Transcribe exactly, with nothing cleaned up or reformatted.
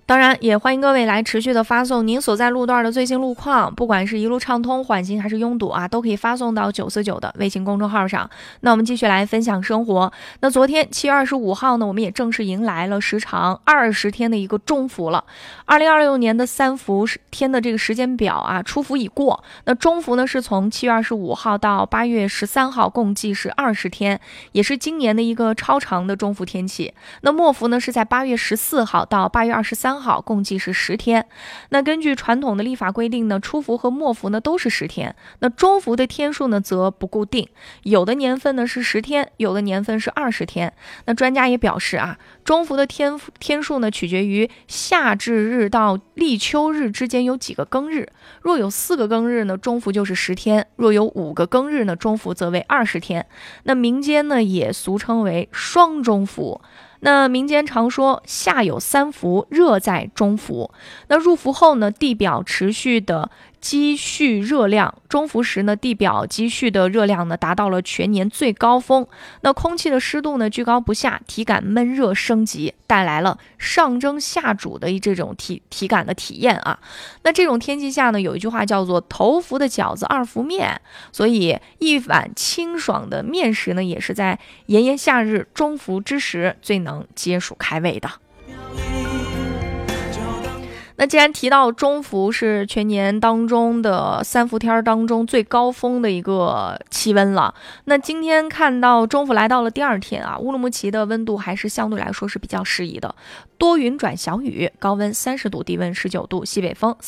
当然，也欢迎各位来持续的发送您所在路段的最新路况，不管是一路畅通、缓行还是拥堵啊，都可以发送到九四九的微信公众号上。那我们继续来分享生活。那昨天七月二十五号呢，我们也正式迎来了时长二十天的一个中伏了。二零二六年的三伏天的这个时间表啊，初伏已过。那中伏呢是从七月二十五号到八月十三号，共计是二十天，也是今年的一个超长的中伏天气。那末伏呢是在八月十四号到八月二十三号，共计是十天。那根据传统的历法规定呢，初伏和末伏呢都是十天。那中伏的天数呢则不固定，有的年份呢是十天，有的年份是二十天。那专家也表示啊，中伏的天天数呢取决于夏至日到立秋日之间有几个庚日。若有四个庚日呢，中伏就是十天；若有五个庚日呢，中伏则为二十天。那民间呢也俗称为双中伏。那民间常说夏有三伏，热在中伏。那入伏后呢，地表持续的积蓄热量，中伏时呢，地表积蓄的热量呢达到了全年最高峰。那空气的湿度呢居高不下，体感闷热升级，带来了上蒸下煮的这种体体感的体验啊。那这种天气下呢，有一句话叫做头伏的饺子二伏面，所以一碗清爽的面食呢，也是在炎炎夏日中伏之时最能解暑开胃的。那既然提到中伏是全年当中的三伏天当中最高峰的一个气温了，那今天看到中伏来到了第二天啊，乌鲁木齐的温度还是相对来说是比较适宜的，多云转小雨，高温三十度，低温十九度，西北风